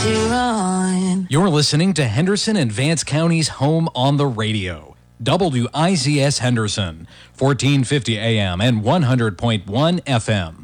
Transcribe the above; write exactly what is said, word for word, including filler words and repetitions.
you're on. You're listening to Henderson and Vance County's home on the radio. W I Z S Henderson, fourteen fifty A M and one hundred point one F M.